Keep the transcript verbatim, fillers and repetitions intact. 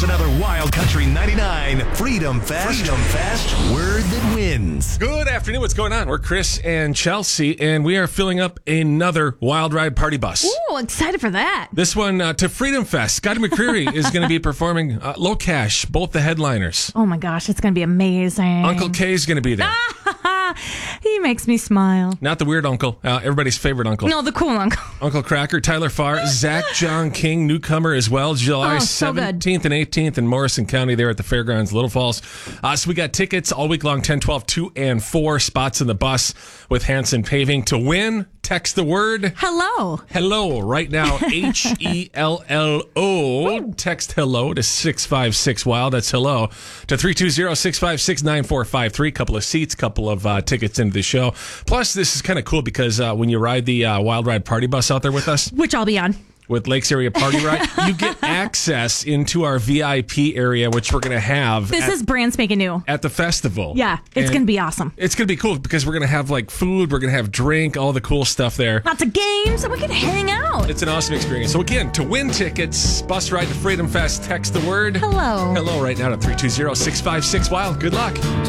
Here's another Wild Country ninety-nine Freedom Fest. Freedom Fest. Word that wins. Good afternoon. What's going on? We're Chris and Chelsea, and we are filling up another Wild Ride Party bus. Ooh, excited for that. This one uh, to Freedom Fest. Scotty McCreery is going to be performing uh, Low Cash, both the headliners. Oh my gosh, it's going to be amazing. Uncle K is going to be there. He makes me smile. Not the weird uncle, uh, everybody's favorite uncle. No, the cool uncle. Uncle Cracker, Tyler Farr, Zach John King, newcomer as well, July Oh, so good. seventeenth and eighteenth in Morrison County there at the Fairgrounds, Little Falls. Uh, so we got tickets all week long, ten, twelve, two, and four spots in the bus with Hanson Paving. To win, text the word Hello. hello right now, H E L L O. Text hello to six five six wild. That's hello to three two zero, six five six, nine four five three. Couple of seats, couple of uh, tickets into the show. Plus, this is kind of cool because uh, when you ride the uh, Wild Ride Party bus out there with us, Which I'll be on. with Lakes Area Party Ride, you get access into our V I P area, which we're going to have This at, is brand spanking new. at the festival. Yeah, it's And going to be awesome. It's going to be cool because we're going to have like food, we're going to have drink, all the cool stuff there. Lots of games, and we can hang out. It's an awesome experience. So again, to win tickets, bus ride to Freedom Fest, text the word Hello. hello right now to three two zero, six five six wild. Good luck.